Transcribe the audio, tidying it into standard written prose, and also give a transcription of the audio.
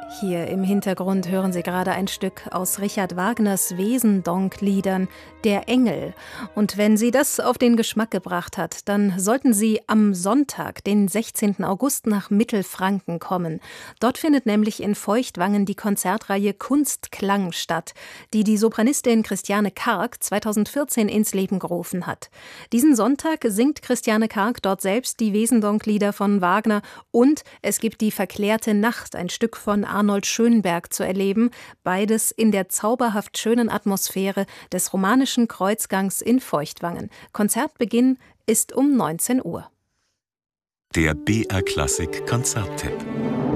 Hier im Hintergrund hören Sie gerade ein Stück aus Richard Wagners Wesendonck-Liedern, Der Engel. Und wenn Sie das auf den Geschmack gebracht hat, dann sollten Sie am Sonntag, den 16. August, nach Mittelfranken kommen. Dort findet nämlich in Feuchtwangen die Konzertreihe Kunstklang statt, die die Sopranistin Christiane Karg 2014 ins Leben gerufen hat. Diesen Sonntag singt Christiane Karg dort selbst die Wesendonck-Lieder von Wagner und es gibt die Verklärte Nacht, ein Stück von Arnold Schönberg zu erleben, beides in der zauberhaft schönen Atmosphäre des romanischen Kreuzgangs in Feuchtwangen. Konzertbeginn ist um 19 Uhr. Der BR Klassik Konzerttipp.